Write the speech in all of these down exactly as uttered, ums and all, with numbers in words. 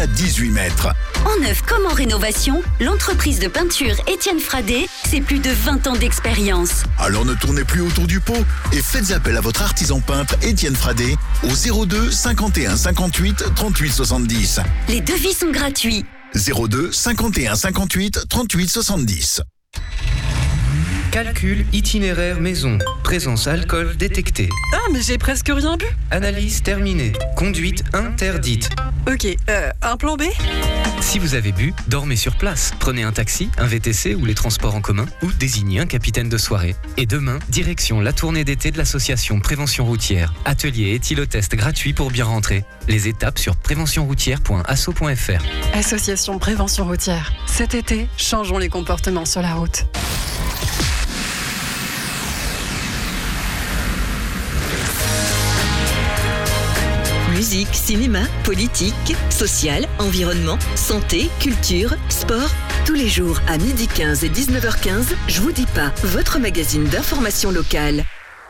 à dix-huit mètres. En neuf comme en rénovation, l'entreprise de peinture Étienne Fradet, c'est plus de vingt ans d'expérience. Alors ne tournez plus autour du pot et faites appel à votre artisan peintre Étienne Fradet au zéro deux cinquante et un cinquante-huit trente-huit soixante-dix. Les devis sont gratuits. zéro deux cinquante et un cinquante-huit trente-huit soixante-dix. Calcul itinéraire maison. Présence alcool détectée. Ah, mais j'ai presque rien bu. Analyse terminée. Conduite interdite. Ok, euh, un plan B ? Si vous avez bu, dormez sur place. Prenez un taxi, un V T C ou les transports en commun ou désignez un capitaine de soirée. Et demain, direction la tournée d'été de l'association Prévention Routière. Atelier éthylotest gratuit pour bien rentrer. Les étapes sur prévention routière point asso point f r. Association Prévention Routière. Cet été, changeons les comportements sur la route. Musique, cinéma, politique, social, environnement, santé, culture, sport. Tous les jours à midi quinze et dix-neuf heures quinze, Je vous dis pas, votre magazine d'information locale.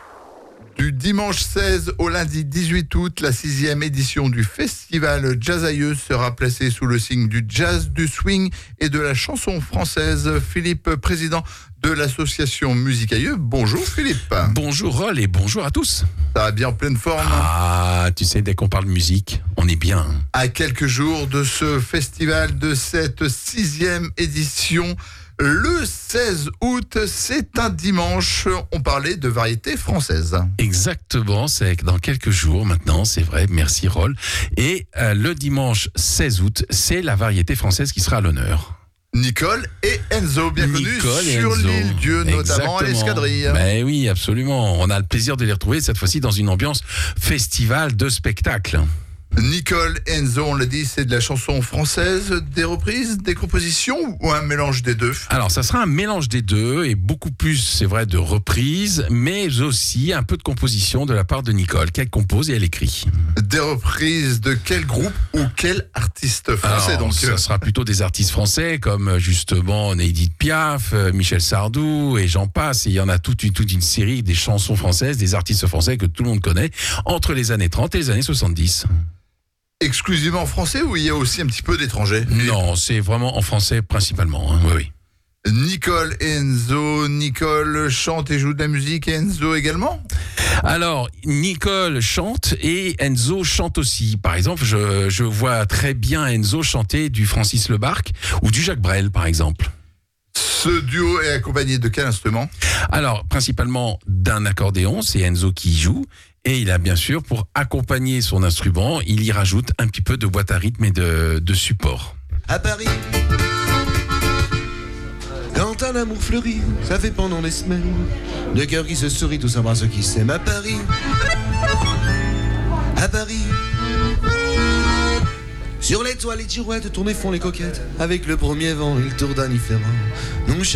Du dimanche seize au lundi dix-huit août, la sixième édition du festival Jazz-Aïeux sera placée sous le signe du jazz, du swing et de la chanson française. Philippe, président de l'association Musique Aïeux. Bonjour Philippe. Bonjour Rol et bonjour à tous. Ça va bien en pleine forme? Ah, tu sais, dès qu'on parle musique, on est bien. À quelques jours de ce festival, de cette sixième édition, le seize août, c'est un dimanche, on parlait de variété française. Exactement, c'est dans quelques jours maintenant, c'est vrai, merci Rol. Et euh, le dimanche seize août, c'est la variété française qui sera à l'honneur. Nicole et Enzo, bien connus sur Enzo. l'île Dieu, notamment Exactement. à l'escadrille. Ben oui, absolument. On a le plaisir de les retrouver cette fois-ci dans une ambiance festival de spectacle. Nicole et Enzo, on l'a dit, c'est de la chanson française, des reprises, des compositions ou un mélange des deux? Alors, ça sera un mélange des deux et beaucoup plus, c'est vrai, de reprises, mais aussi un peu de composition de la part de Nicole, qu'elle compose et elle écrit. Des reprises de quel groupe ou quel artiste français? Alors, donc ça sera plutôt des artistes français comme justement Edith Piaf, Michel Sardou et j'en passe. Et il y en a toute une, toute une série des chansons françaises, des artistes français que tout le monde connaît entre les années trente et les années soixante-dix. Exclusivement français ou il y a aussi un petit peu d'étrangers? Non, c'est vraiment en français principalement. Hein. Oui, oui. Nicole et Enzo, Nicole chante et joue de la musique et Enzo également? Alors, Nicole chante et Enzo chante aussi. Par exemple, je, je vois très bien Enzo chanter du Francis Lebarque ou du Jacques Brel, par exemple. Ce duo est accompagné de quel instrument? Alors, principalement d'un accordéon, c'est Enzo qui joue. Et il a bien sûr, pour accompagner son instrument, il y rajoute un petit peu de boîte à rythme et de, de support. À Paris, quand un amour fleurit, ça fait pendant des semaines. Deux cœurs qui se sourient, tous embrassent qui s'aiment. À Paris, à Paris, sur les toits, les girouettes, tournent et font les coquettes. Avec le premier vent, il tourne indifférent. Donc,